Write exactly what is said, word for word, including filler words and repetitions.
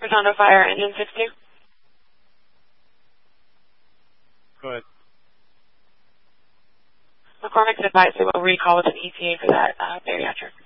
Redondo Fire, engine six two. Go ahead. McCormick's advised they will recall with an E T A for that uh, bariatric.